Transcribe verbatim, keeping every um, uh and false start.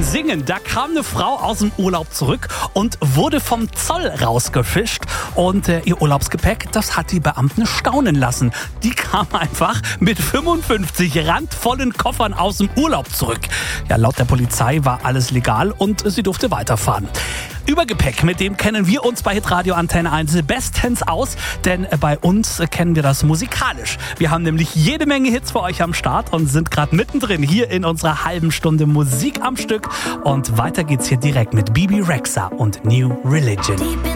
Singen. Da kam eine Frau aus dem Urlaub zurück und wurde vom Zoll rausgefischt. Und äh, ihr Urlaubsgepäck, das hat die Beamten staunen lassen. Die kam einfach mit fünfundfünfzig randvollen Koffern aus dem Urlaub zurück. Ja, laut der Polizei war alles legal und sie durfte weiterfahren. Übergepäck, mit dem kennen wir uns bei Hitradio Antenne eins bestens aus, denn bei uns kennen wir das musikalisch. Wir haben nämlich jede Menge Hits für euch am Start und sind gerade mittendrin hier in unserer halben Stunde Musik am Stück. Und weiter geht's hier direkt mit Bebe Rexha und New Religion.